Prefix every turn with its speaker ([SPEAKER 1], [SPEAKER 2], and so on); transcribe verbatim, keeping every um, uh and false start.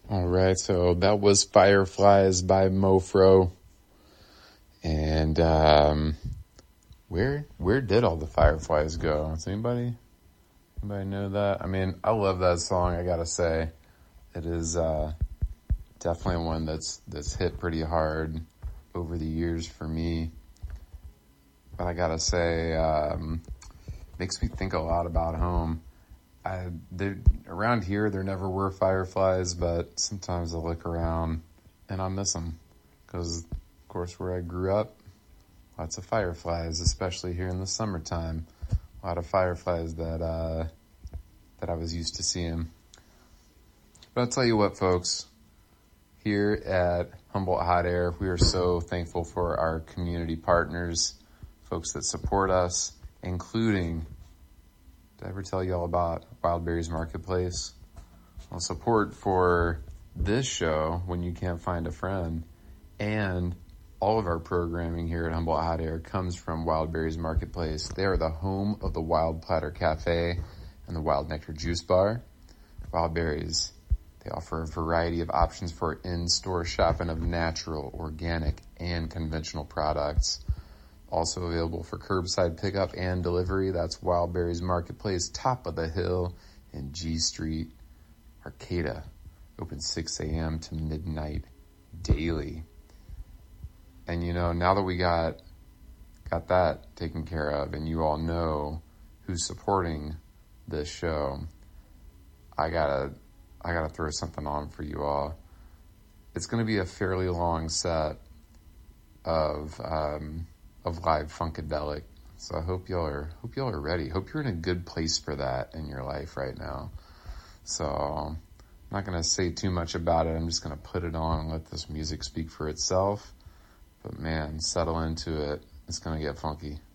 [SPEAKER 1] All right, so that was Fireflies by Mofro. And um, where where did all the fireflies go? Does anybody anybody know that? I mean, I love that song. I gotta say, it is uh, definitely one that's that's hit pretty hard over the years for me. But I gotta say, um, makes me think a lot about home. I around here there never were fireflies, but sometimes I look around and I miss them because, of course, where I grew up, lots of fireflies, especially here in the summertime. A lot of fireflies that uh, that I was used to seeing. But I'll tell you what, folks, here at Humboldt Hot Air, we are so thankful for our community partners, folks that support us, including, did I ever tell you all about Wild Berries Marketplace? Well, support for this show, When You Can't Find a Friend, and all of our programming here at Humboldt Hot Air comes from Wild Berries Marketplace. They are the home of the Wild Platter Cafe and the Wild Nectar Juice Bar. Wild Berries, they offer a variety of options for in-store shopping of natural, organic, and conventional products. Also available for curbside pickup and delivery. That's Wild Berries Marketplace, top of the hill in G Street, Arcata. Open six a.m. to midnight daily. And you know, now that we got got that taken care of, and you all know who's supporting this show, I gotta I gotta throw something on for you all. It's gonna be a fairly long set of um, of live funkadelic, so I hope y'all are hope y'all are ready. Hope you're in a good place for that in your life right now. So I'm not gonna say too much about it. I'm just gonna put it on and let this music speak for itself. But man, settle into it. It's gonna get funky.